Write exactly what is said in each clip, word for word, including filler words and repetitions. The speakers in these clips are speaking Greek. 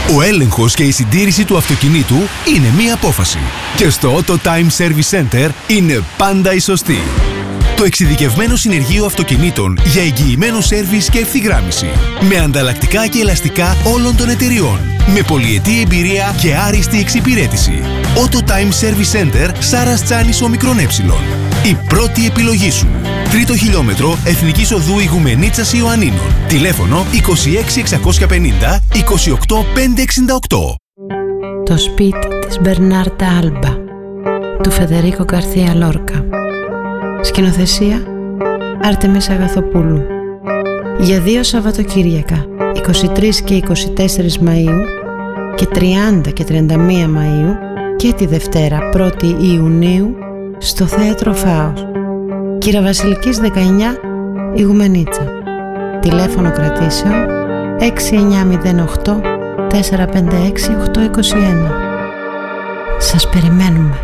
Ο έλεγχος και η συντήρηση του αυτοκινήτου είναι μία απόφαση. Και στο Auto Time Service Center είναι πάντα η σωστή. Το εξειδικευμένο συνεργείο αυτοκινήτων για εγγυημένο σέρβις και ευθυγράμμιση. Με ανταλλακτικά και ελαστικά όλων των εταιριών. Με πολυετή εμπειρία και άριστη εξυπηρέτηση. Auto Time Service Center Σάρας Τσάνης Ομικρόν Έψιλον. Η πρώτη επιλογή σου. Τρίτο χιλιόμετρο Εθνικής Οδού Ιγουμενίτσας Ιωαννίνων. Τηλέφωνο είκοσι έξι εξακόσια πενήντα είκοσι οκτώ πεντακόσια εξήντα οκτώ. Το σπίτι της Μπερνάρτα Άλμπα του Φεδερίκο Γκαρθία Λόρκα. Σκηνοθεσία Άρτεμις Αγαθοπούλου. Για δύο Σαββατοκύριακα, είκοσι τρεις και είκοσι τέσσερις Μαΐου και τριάντα και τριάντα μία Μαΐου, και τη Δευτέρα πρώτη Ιουνίου στο Θέατρο Φάος, Κυραβασιλικής δεκαεννιά, Ιγουμενίτσα. Τηλέφωνο κρατήσεων έξι εννιά μηδέν οκτώ τέσσερα πέντε έξι οκτώ είκοσι ένα. Σας περιμένουμε.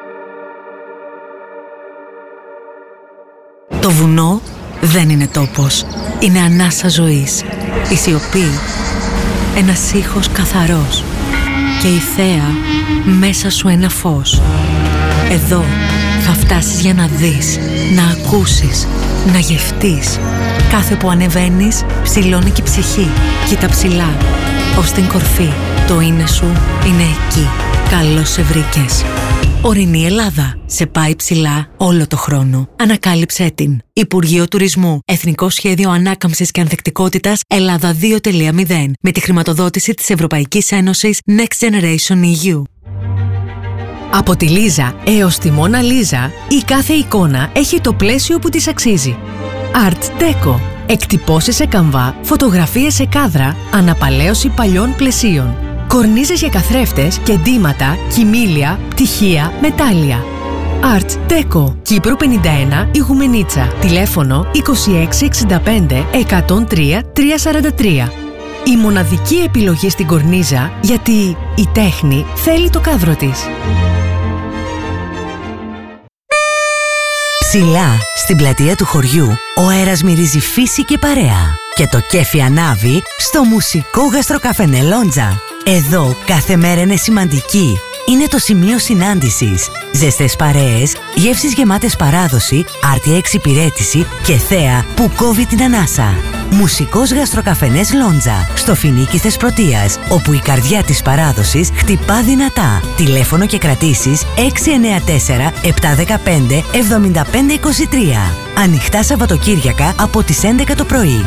Το βουνό δεν είναι τόπος, είναι ανάσα ζωής. Η σιωπή, ένας ήχος καθαρός. Και η θέα, μέσα σου ένα φως. Εδώ θα φτάσεις για να δεις, να ακούσεις, να γευτείς. Κάθε που ανεβαίνεις, ψηλώνει και η ψυχή. Κοίτα ψηλά, ως την κορφή. Το είναι σου είναι εκεί. Καλώς σε βρήκες. Ορεινή Ελλάδα. Σε πάει ψηλά όλο το χρόνο. Ανακάλυψέ την. Υπουργείο Τουρισμού. Εθνικό Σχέδιο Ανάκαμψης και Ανθεκτικότητας Ελλάδα δύο τελεία μηδέν. Με τη χρηματοδότηση της Ευρωπαϊκής Ένωσης Next Generation ι γιου. Από τη Λίζα έως τη Μόνα Λίζα, η κάθε εικόνα έχει το πλαίσιο που της αξίζει. Art Deco. Εκτυπώσεις σε καμβά, φωτογραφίες σε κάδρα, αναπαλαίωση παλιών πλαισίων. Κορνίζες για καθρέφτες και ντύματα, κοιμήλια, πτυχία, μετάλλια. Art Deco. Κύπρου πενήντα ένα, Ιγουμενίτσα. Τηλέφωνο είκοσι έξι εξήντα πέντε εκατόν τρία τριακόσια σαράντα τρία. Η μοναδική επιλογή στην κορνίζα, γιατί η τέχνη θέλει το κάδρο της. Ψηλά, στην πλατεία του χωριού, ο αέρας μυρίζει φύση και παρέα. Και το κέφι ανάβει στο μουσικό γαστροκαφενέ Λόντζα. Εδώ κάθε μέρα είναι σημαντική. Είναι το σημείο συνάντησης. Ζεστές παρέες, γεύσεις γεμάτες παράδοση, άρτια εξυπηρέτηση και θέα που κόβει την ανάσα. Μουσικός γαστροκαφενές Λόντζα, στο Φοινίκι Θεσπρωτείας, όπου η καρδιά της παράδοσης χτυπά δυνατά. Τηλέφωνο και κρατήσεις έξι εννιά τέσσερα επτά ένα πέντε εβδομήντα πέντε είκοσι τρία. Ανοιχτά Σαββατοκύριακα από τις έντεκα το πρωί.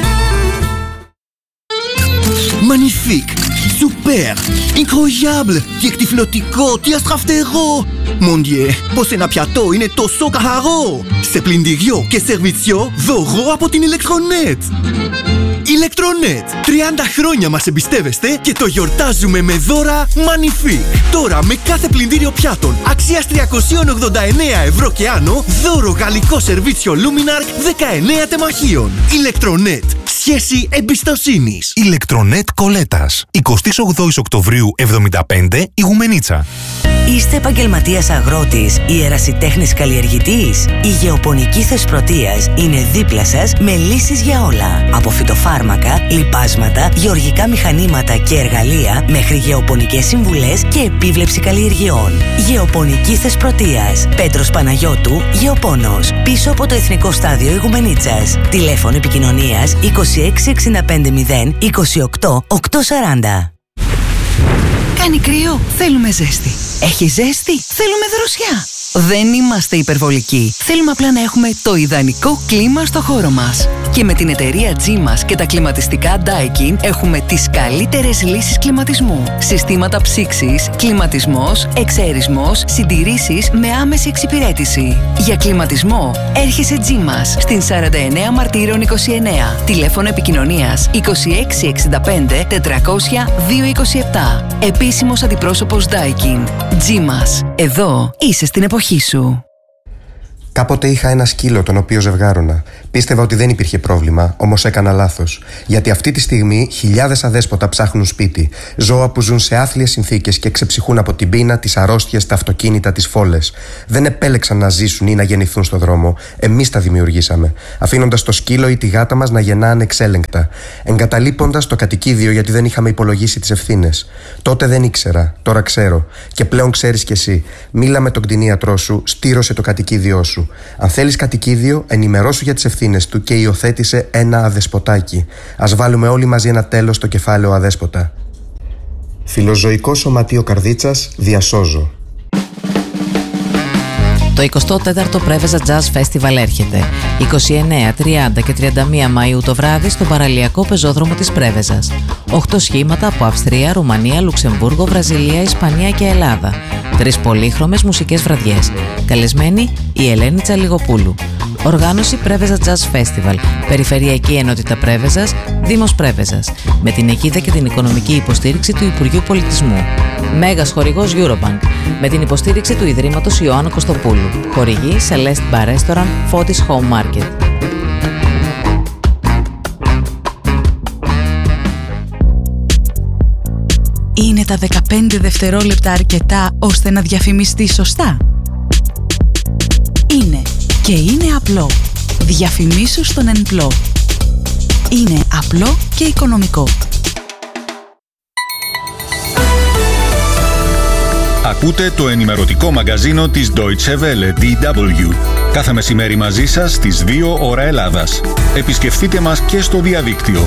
Magnifique, super, incroyable, τι εκτυφλωτικό, τι αστραφτερό. Mon Dieu, πως ένα πιατό είναι τόσο καθαρό. Σε πλυντήριο και σερβιτσιό, δώρο από την Electronet. Electronet, τριάντα χρόνια μας εμπιστεύεστε και το γιορτάζουμε με δώρα Magnifique. Τώρα με κάθε πλυντήριο πιάτων αξίας τριακόσια ογδόντα εννέα ευρώ και άνω, δώρο γαλλικό σερβίτσιο Luminark δεκαεννέα τεμαχίων. Electronet, σχέση εμπιστοσύνης. Electronet Κολέτας, εικοστή όγδοη Οκτωβρίου εβδομήντα πέντε, Ιγουμενίτσα. Είστε επαγγελματίας αγρότης ή ερασιτέχνης καλλιεργητής? Η Γεωπονική Θεσπρωτείας είναι δίπλα σας με λύσεις για όλα. Από φυτοφάρμακα, λιπάσματα, γεωργικά μηχανήματα και εργαλεία μέχρι γεωπονικές συμβουλές και επίβλεψη καλλιεργειών. Γεωπονική Θεσπρωτείας. Πέτρος Παναγιώτου, Γεωπόνος. Πίσω από το Εθνικό Στάδιο Ιγουμενίτσας. Τηλέφωνο επικοινωνίας είκοσι έξι εξήντα πέντε μηδέν είκοσι οκτώ οκτακόσια σαράντα. Κάνει κρύο, θέλουμε ζέστη. Έχει ζέστη, θέλουμε δροσιά. Δεν είμαστε υπερβολικοί. Θέλουμε απλά να έχουμε το ιδανικό κλίμα στο χώρο μας. Και με την εταιρεία G-Mas και τα κλιματιστικά Daikin έχουμε τις καλύτερες λύσεις κλιματισμού. Συστήματα ψήξης, κλιματισμός, εξαερισμός, συντηρήσεις με άμεση εξυπηρέτηση. Για κλιματισμό έρχεσαι G-Mas στην σαράντα εννέα Μαρτύρων είκοσι εννέα. Τηλέφωνο επικοινωνίας είκοσι έξι εξήντα πέντε τετρακόσια δύο είκοσι επτά. Επίσημος αντιπρόσωπος Daikin. G-Mas. Εδώ είσαι στην εποχή σου. Κάποτε είχα ένα σκύλο τον οποίο ζευγάρωνα. Πίστευα ότι δεν υπήρχε πρόβλημα, όμως έκανα λάθος. Γιατί αυτή τη στιγμή χιλιάδες αδέσποτα ψάχνουν σπίτι. Ζώα που ζουν σε άθλιες συνθήκες και ξεψυχούν από την πείνα, τις αρρώστιες, τα αυτοκίνητα, τις φόλες. Δεν επέλεξαν να ζήσουν ή να γεννηθούν στο δρόμο. Εμείς τα δημιουργήσαμε. Αφήνοντας το σκύλο ή τη γάτα μας να γεννά ανεξέλεγκτα. Εγκαταλείποντας το κατοικίδιο γιατί δεν είχαμε υπολογίσει τις ευθύνες. Τότε δεν ήξερα, τώρα ξέρω. Και πλέον ξέρεις κι εσύ. Μίλα με τον κτηνίατρό σου, στήρωσε το κατοικίδιό σου. Αν θέλεις κατοικίδιο, ενημερώσου για τις ευθύνες του και υιοθέτησε ένα αδεσποτάκι. Ας βάλουμε όλοι μαζί ένα τέλος στο κεφάλαιο αδέσποτα. Φιλοζωικό Σωματείο Καρδίτσας, διασώζω. Το εικοστό τέταρτο Πρέβεζα Jazz Festival έρχεται είκοσι εννέα, τριάντα και τριάντα μία Μαΐου το βράδυ στον παραλιακό πεζόδρομο της Πρέβεζας. Οχτώ σχήματα από Αυστρία, Ρουμανία, Λουξεμβούργο, Βραζιλία, Ισπανία και Ελλάδα. Τρεις πολύχρωμες μουσικές βραδιές. Καλεσμένη η Ελένη Τσαλιγοπούλου. Οργάνωση Πρέβεζα Jazz Festival. Περιφερειακή Ενότητα Πρέβεζας, Δήμος Πρέβεζας. Με την αιγίδα και την οικονομική υποστήριξη του Υπουργείου Πολιτισμού. Μέγας χορηγός Eurobank. Με την υποστήριξη του Ιδρύματος Ιωάννου Κωστοπούλου. Χορηγή Celeste Bar Restaurant, Φώτης Home Market. Είναι τα δεκαπέντε δευτερόλεπτα αρκετά ώστε να διαφημιστεί σωστά? Είναι και είναι απλό. Διαφημίσου στον Ενπλό. Είναι απλό και οικονομικό. Ακούτε το ενημερωτικό μαγκαζίνο της Deutsche Welle ντι ντάμπλιου. Κάθε μεσημέρι μαζί σας στις δύο ώρα Ελλάδας. Επισκεφτείτε μας και στο διαδίκτυο.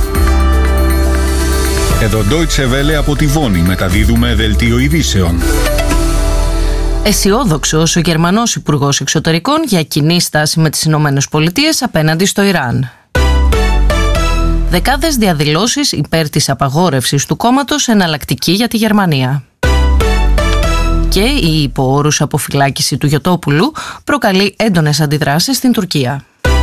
Εδώ Deutsche Welle από τη Βόνη μεταδίδουμε δελτίο ειδήσεων. Αισιόδοξος ο Γερμανός Υπουργός Εξωτερικών για κοινή στάση με τις Ηνωμένες Πολιτείες απέναντι στο Ιράν. Δεκάδες διαδηλώσεις υπέρ της απαγόρευσης του κόμματος εναλλακτική για τη Γερμανία. Και η υπό όρους αποφυλάκηση του Γιωτόπουλου προκαλεί έντονες αντιδράσεις στην Τουρκία.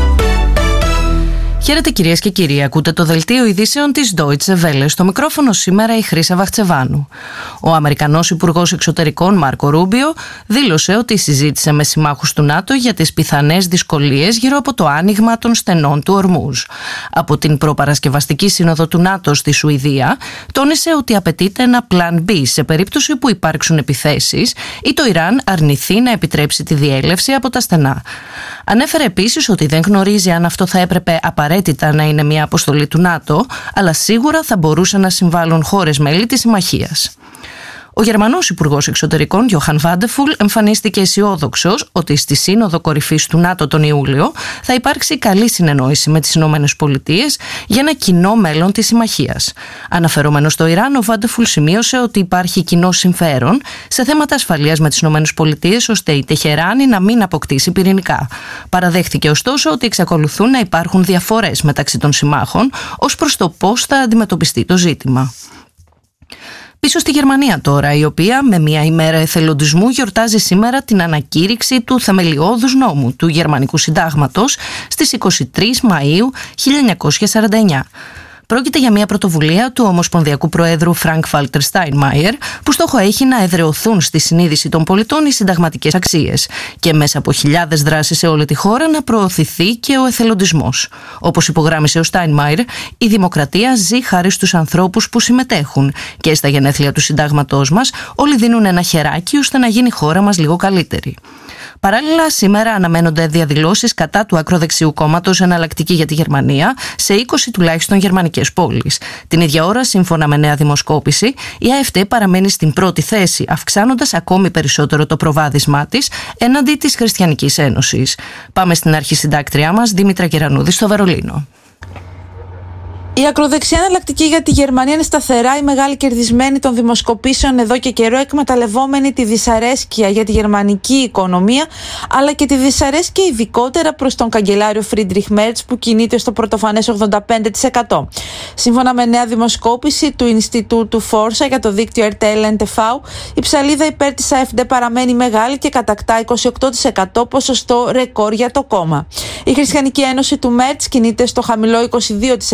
Χαίρετε κυρίες και κύριοι, ακούτε το δελτίο ειδήσεων της Deutsche Welle. Στο μικρόφωνο σήμερα η Χρύσα Βαχτσεβάνου. Ο Αμερικανός Υπουργός Εξωτερικών Μάρκο Ρούμπιο δήλωσε ότι συζήτησε με συμμάχους του ΝΑΤΟ για τις πιθανές δυσκολίες γύρω από το άνοιγμα των στενών του Ορμούζ. Από την προπαρασκευαστική σύνοδο του ΝΑΤΟ στη Σουηδία τόνισε ότι απαιτείται ένα πλαν μπι σε περίπτωση που υπάρξουν επιθέσεις ή το Ιράν αρνηθεί να επιτρέψει τη διέλευση από τα στενά. Ανέφερε επίσης ότι δεν γνωρίζει αν αυτό θα έπρεπε απαραίτητα να είναι μια αποστολή του ΝΑΤΟ, αλλά σίγουρα θα μπορούσαν να συμβάλλουν χώρες μέλη της συμμαχίας. Ο Γερμανός Υπουργός Εξωτερικών Γιόχαν Βάντεφουλ εμφανίστηκε αισιόδοξος ότι στη Σύνοδο Κορυφής του ΝΑΤΟ τον Ιούλιο θα υπάρξει καλή συνεννόηση με τις Ηνωμένες Πολιτείες για ένα κοινό μέλλον της συμμαχίας. Αναφερόμενος στο Ιράν, ο Βάντεφουλ σημείωσε ότι υπάρχει κοινό συμφέρον σε θέματα ασφαλείας με τις Ηνωμένες Πολιτείες ώστε η Τεχεράνη να μην αποκτήσει πυρηνικά. Παραδέχθηκε ωστόσο ότι εξακολουθούν να υπάρχουν διαφορές μεταξύ των συμμάχων ως προς το πώς θα αντιμετωπιστεί το ζήτημα. Πίσω στη Γερμανία τώρα, η οποία με μια ημέρα εθελοντισμού γιορτάζει σήμερα την ανακήρυξη του θεμελιώδους νόμου του Γερμανικού Συντάγματος στις είκοσι τρεις Μαΐου χίλια εννιακόσια σαράντα εννιά. Πρόκειται για μια πρωτοβουλία του Ομοσπονδιακού Προέδρου Φρανκ Βάλτερ Στάινμαϊερ, που στόχο έχει να εδραιωθούν στη συνείδηση των πολιτών οι συνταγματικές αξίες και μέσα από χιλιάδες δράσεις σε όλη τη χώρα να προωθηθεί και ο εθελοντισμός. Όπως υπογράμμισε ο Στάινμαϊερ, η δημοκρατία ζει χάρη στους ανθρώπους που συμμετέχουν και στα γενέθλια του συντάγματός μας όλοι δίνουν ένα χεράκι ώστε να γίνει η χώρα μας λίγο καλύτερη. Παράλληλα, σήμερα αναμένονται διαδηλώσεις κατά του ακροδεξιού κόμματος Εναλλακτική για τη Γερμανία σε είκοσι τουλάχιστον γερμανικές πόλεις. Την ίδια ώρα, σύμφωνα με νέα δημοσκόπηση, η ΑΕΦΤ παραμένει στην πρώτη θέση, αυξάνοντας ακόμη περισσότερο το προβάδισμά της έναντι της Χριστιανικής Ένωσης. Πάμε στην αρχισυντάκτριά μας, Δήμητρα Κερανούδη, στο Βερολίνο. Η ακροδεξιά εναλλακτική για τη Γερμανία είναι σταθερά η μεγάλη κερδισμένη των δημοσκοπήσεων εδώ και καιρό, εκμεταλλευόμενη τη δυσαρέσκεια για τη γερμανική οικονομία, αλλά και τη δυσαρέσκεια ειδικότερα προς τον καγκελάριο Φρίντριχ Μέρτς, που κινείται στο πρωτοφανές ογδόντα πέντε τοις εκατό. Σύμφωνα με νέα δημοσκόπηση του Ινστιτούτου Φόρσα για το δίκτυο ερ τι ελ εν τι βι, η ψαλίδα υπέρ της ΑΕΦΔ παραμένει μεγάλη και κατακτά είκοσι οκτώ τοις εκατό, ποσοστό ρεκόρ για το κόμμα. Η Χριστιανική Ένωση του Μέρτς κινείται στο χαμηλό είκοσι δύο τοις εκατό,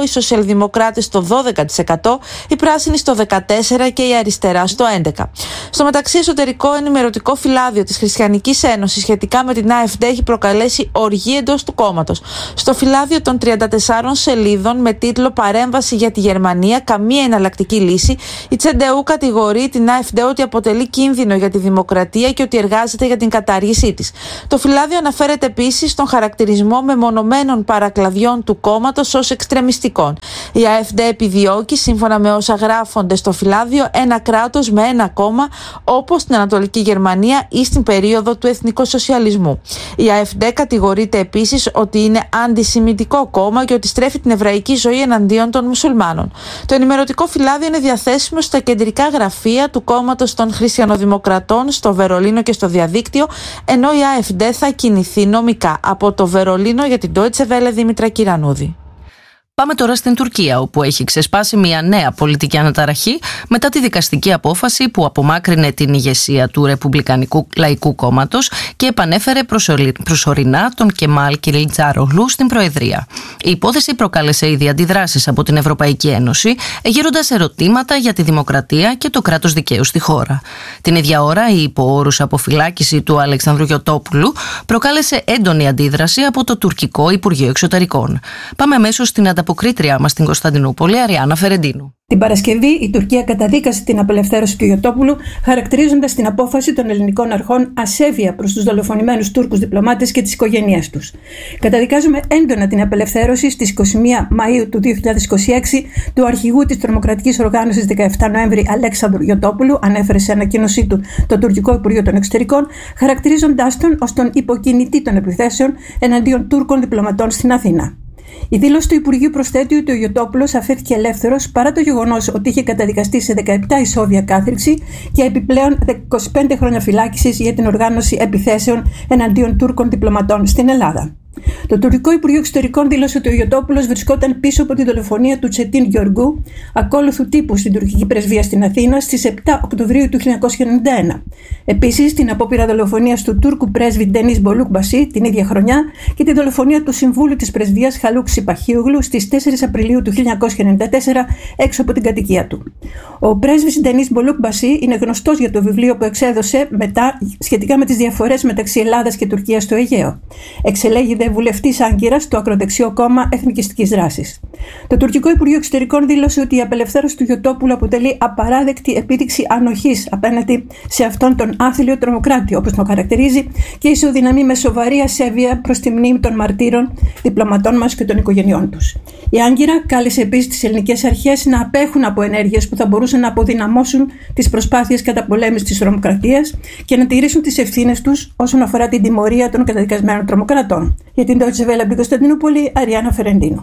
οι σοσιαλδημοκράτες στο δώδεκα τοις εκατό, οι πράσινοι στο δεκατέσσερα τοις εκατό και η αριστερά στο έντεκα τοις εκατό. Στο μεταξύ, εσωτερικό ενημερωτικό φυλάδιο της Χριστιανικής Ένωσης σχετικά με την ΑΕΦΔ έχει προκαλέσει οργή εντός του κόμματος. Στο φυλάδιο των τριάντα τεσσάρων σελίδων με τίτλο «Παρέμβαση για τη Γερμανία, καμία εναλλακτική λύση», η Τσεντεού κατηγορεί την ΑΕΦΔ ότι αποτελεί κίνδυνο για τη δημοκρατία και ότι εργάζεται για την κατάργησή της. Το φυλάδιο αναφέρεται επίσης στον χαρακτηρισμό μεμονωμένων παρακλαδιών του κόμματος ως εξτρεμιστικών. Η ΑΕΦΔ επιδιώκει, σύμφωνα με όσα γράφονται στο φυλάδιο, ένα κράτος με ένα κόμμα, όπως στην Ανατολική Γερμανία ή στην περίοδο του εθνικοσοσιαλισμού. Η ΑΕΦΔ κατηγορείται επίσης ότι είναι αντισημιτικό κόμμα και ότι στρέφει την εβραϊκή ζωή εναντίον των μουσουλμάνων. Το ενημερωτικό φυλάδιο είναι διαθέσιμο στα κεντρικά γραφεία του κόμματος των Χριστιανοδημοκρατών στο Βερολίνο και στο διαδίκτυο, ενώ η ΑΕΦΔ θα κινηθεί νομικά. Από το Βερολίνο για την Deutsche Welle, Δήμητρα Κυρανούδη. Πάμε τώρα στην Τουρκία, όπου έχει ξεσπάσει μια νέα πολιτική αναταραχή μετά τη δικαστική απόφαση που απομάκρυνε την ηγεσία του Ρεπουμπλικανικού Λαϊκού Κόμματος και επανέφερε προσωρινά τον Κεμάλ Κιλιτζάρογλου στην Προεδρία. Η υπόθεση προκάλεσε ήδη αντιδράσεις από την Ευρωπαϊκή Ένωση, εγείροντας ερωτήματα για τη δημοκρατία και το κράτος δικαίου στη χώρα. Την ίδια ώρα, η υπό όρους αποφυλάκηση του Αλεξανδρού Γιωτόπουλου προκάλεσε έντονη αντίδραση από το τουρκικό Υπουργείο Εξωτερικών. Πάμε αμέσως στην αποκρίτριά μας στην Κωνσταντινούπολη, Αριάννα Φερεντίνου. Την Παρασκευή, η Τουρκία καταδίκασε την απελευθέρωση του Γιωτόπουλου, χαρακτηρίζοντας την απόφαση των ελληνικών αρχών ασέβεια προς τους δολοφονημένους Τούρκους διπλωμάτες και τις οικογένειές τους. Καταδικάζουμε έντονα την απελευθέρωση στις είκοσι μία Μαΐου του δύο χιλιάδες είκοσι έξι του αρχηγού της τρομοκρατικής οργάνωσης δεκαεπτά Νοέμβρη Αλέξανδρου Γιωτόπουλου, ανέφερε σε ανακοίνωσή του το Τουρκικό Υπουργείο των Εξωτερικών, χαρακτηρίζοντάς τον ως τον υποκινητή των επιθέσεων εναντίον Τούρκων διπλωματών στην Αθήνα. Η δήλωση του Υπουργείου προσθέτει ότι ο Γιωτόπουλος αφέθηκε ελεύθερος παρά το γεγονός ότι είχε καταδικαστεί σε δεκαεπτά ισόβια κάθριξη και επιπλέον είκοσι πέντε χρόνια φυλάκισης για την οργάνωση επιθέσεων εναντίον Τούρκων διπλωματών στην Ελλάδα. Το Τουρκικό Υπουργείο Εξωτερικών δήλωσε ότι ο Γιωτόπουλος βρισκόταν πίσω από τη δολοφονία του Τσετίν Γιοργού, ακόλουθου τύπου στην τουρκική πρεσβεία στην Αθήνα, στις επτά Οκτωβρίου του χίλια εννιακόσια ενενήντα ένα. Επίσης, την απόπειρα δολοφονίας του Τούρκου πρέσβη Ντενίς Μπολούκμπαση την ίδια χρονιά και τη δολοφονία του Συμβούλου της Πρεσβείας Χαλούκ Σιπαχίογλου στις τέσσερις Απριλίου του χίλια εννιακόσια ενενήντα τέσσερα έξω από την κατοικία του. Ο πρέσβης Ντενίς Μπολούκμπαση είναι γνωστός για το βιβλίο που εξέδωσε μετά σχετικά με τις διαφορές μεταξύ Ελλάδας και Τουρκίας στο Αιγαίο. Εξελέγει βουλευτής Άγκυρας στο ακροδεξιό κόμμα Εθνικιστικής Δράσης. Το Τουρκικό Υπουργείο Εξωτερικών δήλωσε ότι η απελευθέρωση του Γιωτόπουλου αποτελεί απαράδεκτη επίδειξη ανοχής απέναντι σε αυτόν τον άθλιο τρομοκράτη, όπως τον χαρακτηρίζει, και ισοδυναμεί με σοβαρή ασέβεια προς τη μνήμη των μαρτύρων διπλωματών μας και των οικογενειών τους. Η Άγκυρα κάλεσε επίσης τις ελληνικές αρχές να απέχουν από ενέργειες που θα μπορούσαν να αποδυναμώσουν τις προσπάθειες καταπολέμησης της τρομοκρατίας και να τηρήσουν τις ευθύνες τους όσον αφορά την τιμωρία των καταδικασμένων τρομοκρατών. Για την Deutsche Welle από την Κωνσταντινούπολη, Αριάννα Φερεντίνου.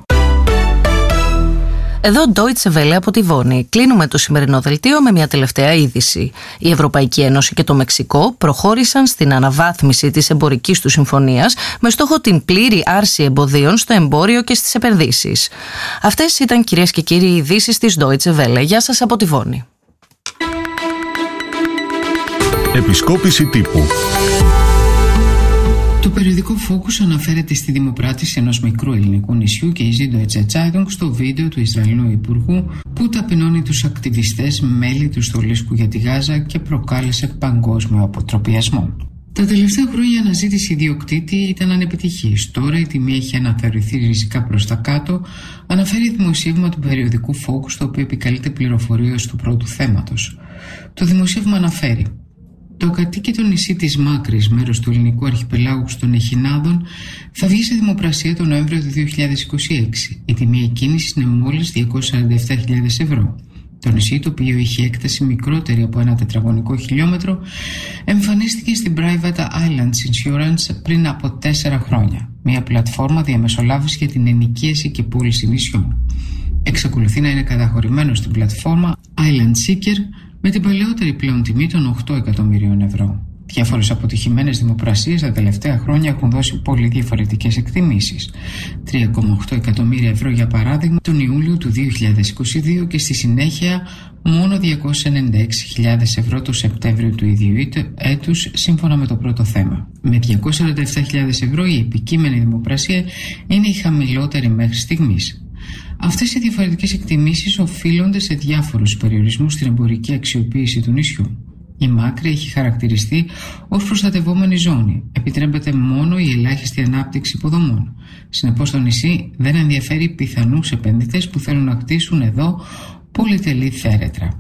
Εδώ Deutsche Welle από τη Βόνη. Κλείνουμε το σημερινό δελτίο με μια τελευταία είδηση. Η Ευρωπαϊκή Ένωση και το Μεξικό προχώρησαν στην αναβάθμιση της εμπορικής του συμφωνίας με στόχο την πλήρη άρση εμποδίων στο εμπόριο και στις επενδύσεις. Αυτές ήταν, κυρίες και κύριοι, οι ειδήσεις της Deutsche Welle. Γεια σας από τη Βόνη. Επισκόπηση τύπου. Το περιοδικό Focus αναφέρεται στη δημοπράτηση ενός μικρού ελληνικού νησιού και η Süddeutsche Zeitung στο βίντεο του Ισραηλινού Υπουργού που ταπεινώνει τους ακτιβιστές μέλη του στολίσκου για τη Γάζα και προκάλεσε παγκόσμιο αποτροπιασμό. Τα τελευταία χρόνια η αναζήτηση ιδιοκτήτη ήταν ανεπιτυχής. Τώρα η τιμή έχει αναθεωρηθεί ριζικά προς τα κάτω, αναφέρει δημοσίευμα του περιοδικού Focus, το οποίο επικαλείται πληροφορίες του πρώτου θέματος. Το δημοσίευμα αναφέρει: το ακατοίκητο νησί της Μάκρης, μέρος του ελληνικού αρχιπελάγου των Εχινάδων, θα βγει σε δημοπρασία τον Νοέμβριο του δύο χιλιάδες είκοσι έξι. Η τιμή εκκίνησης είναι μόλις διακόσιες σαράντα επτά χιλιάδες ευρώ. Το νησί, το οποίο είχε έκταση μικρότερη από ένα τετραγωνικό χιλιόμετρο, εμφανίστηκε στην Private Islands Insurance πριν από τέσσερα χρόνια. Μια πλατφόρμα διαμεσολάβηση για την ενοικίαση και πώληση νησιών. Εξακολουθεί να είναι καταχωρημένο στην πλατφόρμα Island Seeker με την παλαιότερη πλέον τιμή των οκτώ εκατομμυρίων ευρώ. Διάφορες αποτυχημένες δημοπρασίες τα τελευταία χρόνια έχουν δώσει πολύ διαφορετικές εκτιμήσεις. τρία κόμμα οκτώ εκατομμύρια ευρώ για παράδειγμα τον Ιούλιο του δύο χιλιάδες είκοσι δύο και στη συνέχεια μόνο διακόσιες ενενήντα έξι χιλιάδες ευρώ το Σεπτέμβριο του ίδιου έτους, σύμφωνα με το πρώτο θέμα. Με διακόσιες σαράντα επτά χιλιάδες ευρώ η επικείμενη δημοπρασία είναι η χαμηλότερη μέχρι στιγμής. Αυτές οι διαφορετικές εκτιμήσεις οφείλονται σε διάφορους περιορισμούς στην εμπορική αξιοποίηση του νησιού. Η Μάκρη έχει χαρακτηριστεί ως προστατευόμενη ζώνη. Επιτρέπεται μόνο η ελάχιστη ανάπτυξη υποδομών. Συνεπώς το νησί δεν ενδιαφέρει πιθανούς επενδυτές που θέλουν να κτίσουν εδώ πολυτελή θέρετρα.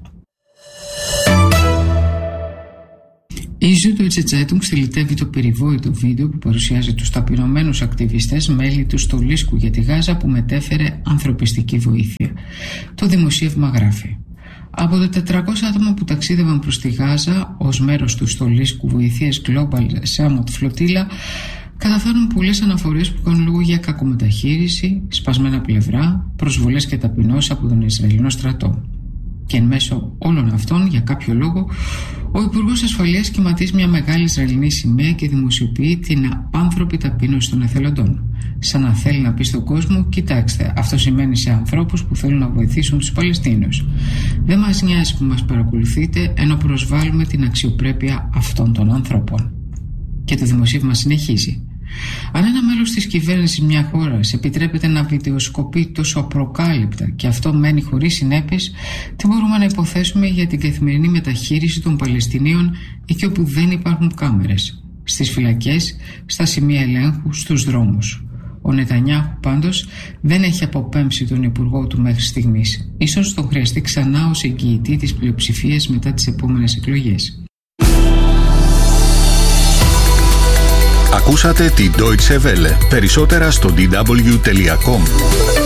Η Süddeutsche Zeitung στυλιτεύει το περιβόητο βίντεο που παρουσιάζει τους ταπεινωμένους ακτιβιστές μέλη του στολίσκου για τη Γάζα που μετέφερε ανθρωπιστική βοήθεια. Το δημοσίευμα γράφει: από τα τετρακόσια άτομα που ταξίδευαν προς τη Γάζα ως μέρος του στολίσκου βοηθείας Global Summit Flotilla, καταφέρνουν πολλές αναφορές που κάνουν λόγο για κακομεταχείριση, σπασμένα πλευρά, προσβολές και ταπεινώσεις από τον Ισραηλινό στρατό. Και εν μέσω όλων αυτών, για κάποιο λόγο, ο Υπουργός Ασφαλείας κυματίζει μια μεγάλη Ισραηλινή σημαία και δημοσιοποιεί την απάνθρωπη ταπείνωση των εθελοντών. Σαν να θέλει να πει στον κόσμο: κοιτάξτε, αυτό σημαίνει σε ανθρώπους που θέλουν να βοηθήσουν τους Παλαιστίνιους. Δεν μας νοιάζει που μας παρακολουθείτε, ενώ προσβάλλουμε την αξιοπρέπεια αυτών των ανθρώπων. Και το δημοσίευμα συνεχίζει: αν ένα μέλος της κυβέρνησης μια χώρας επιτρέπεται να βιντεοσκοπεί τόσο απροκάλυπτα και αυτό μένει χωρίς συνέπειες, τι μπορούμε να υποθέσουμε για την καθημερινή μεταχείριση των Παλαιστινίων εκεί όπου δεν υπάρχουν κάμερες, στις φυλακές, στα σημεία ελέγχου, στους δρόμους. Ο Νετανιάχου πάντως δεν έχει αποπέμψει τον υπουργό του μέχρι στιγμής. Ίσως τον χρειαστεί ξανά ως εγγυητή της πλειοψηφίας μετά τις επόμενες εκλογές. Ακούσατε τη Deutsche Welle. Περισσότερα στο ντι ντάμπλιου τελεία κομ.